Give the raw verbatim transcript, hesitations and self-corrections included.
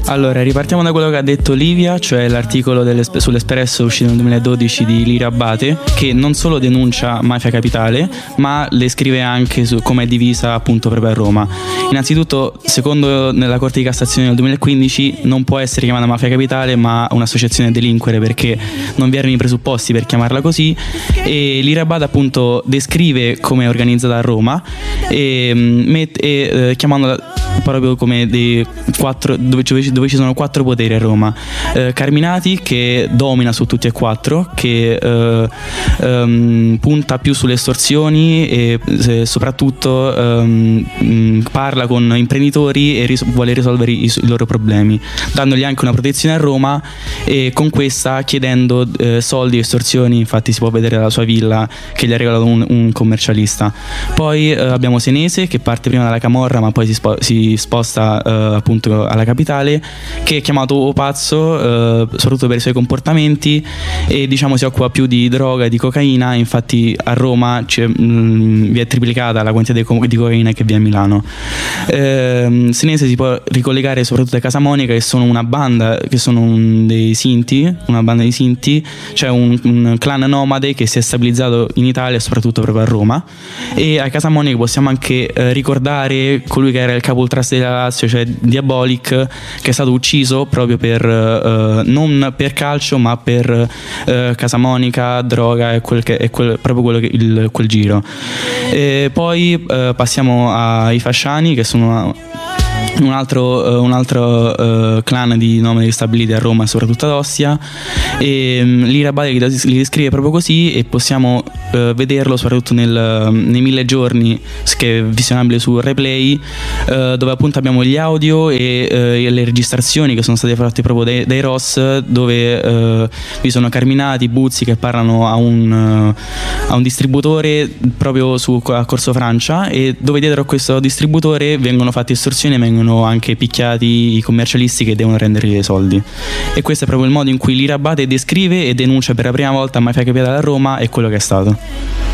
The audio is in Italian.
Allora, ripartiamo da quello che ha detto Livia, cioè l'articolo sull'Espresso uscito nel duemiladodici di Lira Abbate, che non solo denuncia Mafia Capitale, ma le scrive anche su come è divisa appunto proprio a Roma. Innanzitutto, secondo nella Corte di Cassazione del duemilaquindici, non può essere chiamata Mafia Capitale ma un'associazione a delinquere, perché non vi erano i presupposti per chiamarla così, e Lira Abbate appunto descrive come è organizzata a Roma e, met- e eh, chiamandola proprio come dei quattro, dove, dove ci sono quattro poteri a Roma. eh, Carminati, che domina su tutti e quattro, che eh, ehm, punta più sulle estorsioni e eh, soprattutto ehm, parla con imprenditori e ris- vuole risolvere i, i loro problemi, dandogli anche una protezione a Roma, e con questa chiedendo eh, soldi e estorsioni. Infatti si può vedere la sua villa che gli ha regalato un, un commercialista. Poi eh, abbiamo Senese, che parte prima dalla camorra ma poi si, spo- si sposta eh, appunto alla capitale, che è chiamato O Pazzo eh, soprattutto per i suoi comportamenti, e diciamo si occupa più di droga e di cocaina. Infatti a Roma mh, vi è triplicata la quantità di, co- di cocaina che vi è a Milano. eh, Senese si può ricollegare soprattutto a Casamonica, che sono una banda, che sono un, dei Sinti, una banda di Sinti, cioè un, un clan nomade che si è stabilizzato in Italia e soprattutto proprio a Roma. E a Casamonica possiamo anche eh, ricordare colui che era il capo ultra della Lazio, cioè Diabolic, che è stato ucciso proprio per uh, non per calcio ma per uh, Casamonica, droga e, quel che, e quel, proprio quello che, il, quel giro. E poi uh, passiamo ai Fasciani, che sono una, un altro, uh, un altro uh, clan di nomadi stabiliti a Roma, soprattutto ad Ostia, e um, Lira Abbate li, li descrive proprio così, e possiamo uh, vederlo soprattutto nel, nei mille giorni, che è visionabile su Replay, uh, dove appunto abbiamo gli audio e, uh, e le registrazioni che sono state fatte proprio dai, dai Ross, dove uh, vi sono Carminati, Buzzi che parlano a un, uh, a un distributore proprio su, a Corso Francia, e dove dietro a questo distributore vengono fatte estorsioni e vengono anche picchiati i commercialisti che devono rendere i soldi. E questo è proprio il modo in cui Lira Abbate descrive e denuncia per la prima volta Mafia Capitale a Roma e quello che è stato.